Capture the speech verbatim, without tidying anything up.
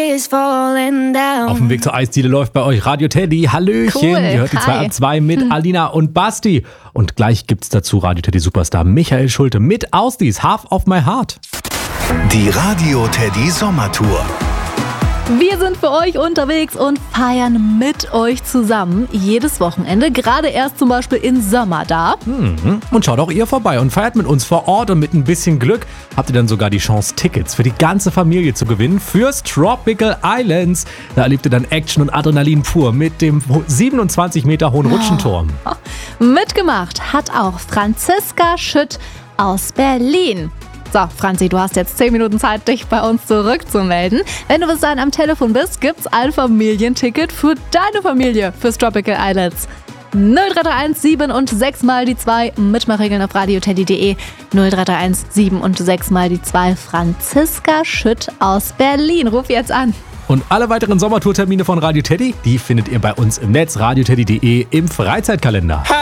Auf dem Weg zur Eisdiele läuft bei euch Radio Teddy. Hallöchen, Cool. ihr hört die zwei Hi. ab zwei mit hm. Alina und Basti. Und gleich gibt's dazu Radio Teddy Superstar Michael Schulte mit Ausdies Half of My Heart. Die Radio Teddy Sommertour. Wir sind für euch unterwegs und feiern mit euch zusammen jedes Wochenende. Gerade erst zum Beispiel im Sommer da. Mhm. Und schaut auch ihr vorbei und feiert mit uns vor Ort. Und mit ein bisschen Glück habt ihr dann sogar die Chance, Tickets für die ganze Familie zu gewinnen fürs Tropical Islands. Da erlebt ihr dann Action und Adrenalin pur mit dem siebenundzwanzig Meter hohen Rutschenturm. Oh. Mitgemacht hat auch Franziska Schütt aus Berlin. So, Franzi, du hast jetzt zehn Minuten Zeit, dich bei uns zurückzumelden. Wenn du bis dahin am Telefon bist, gibt's ein Familienticket für deine Familie fürs Tropical Islands. null drei drei eins sieben und sechs mal die zwei. Mitmachregeln auf radioteddy punkt de. null drei drei eins sieben und sechs mal die zwei. Franziska Schütt aus Berlin. Ruf jetzt an. Und alle weiteren Sommertourtermine von Radio Teddy, die findet ihr bei uns im Netz radioteddy punkt de im Freizeitkalender.